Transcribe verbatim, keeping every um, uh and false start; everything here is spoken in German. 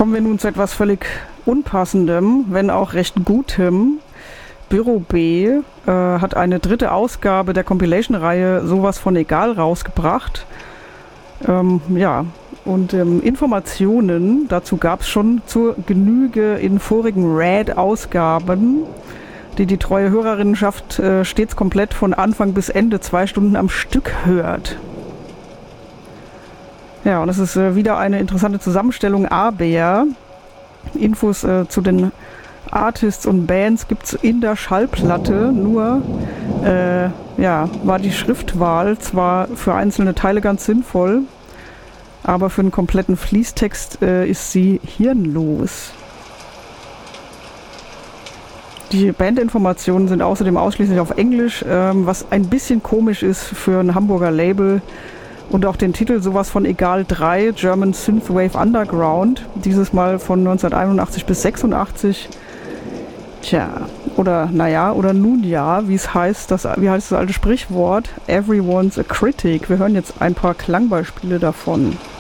Kommen wir nun zu etwas völlig Unpassendem, wenn auch recht Gutem. Büro B äh, hat eine dritte Ausgabe der Compilation-Reihe Sowas von Egal rausgebracht. Ähm, ja, und ähm, Informationen dazu gab es schon zur Genüge in vorigen Rad-Ausgaben, die die treue Hörerinnenschaft äh, stets komplett von Anfang bis Ende zwei Stunden am Stück hört. Ja, und es ist äh, wieder eine interessante Zusammenstellung, aber Infos äh, zu den Artists und Bands gibt es in der Schallplatte, nur äh, ja, war die Schriftwahl zwar für einzelne Teile ganz sinnvoll, aber für einen kompletten Fließtext äh, ist sie hirnlos. Die Bandinformationen sind außerdem ausschließlich auf Englisch, ähm, was ein bisschen komisch ist für ein Hamburger Label. Und auch den Titel Sowas von Egal drei, German Synthwave Underground, dieses Mal von neunzehnhunderteinundachtzig bis sechsundachtzig. Tja, oder naja, oder nun ja, wie es heißt, das, wie heißt das alte Sprichwort? Everyone's a critic. Wir hören jetzt ein paar Klangbeispiele davon.